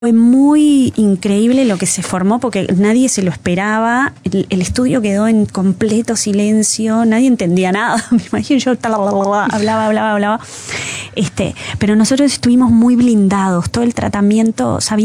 Fue muy increíble lo que se formó porque nadie se lo esperaba. El estudio quedó en completo silencio, nadie entendía nada. Me imagino yo hablaba. Pero nosotros estuvimos muy blindados. Todo el tratamiento, sabíamos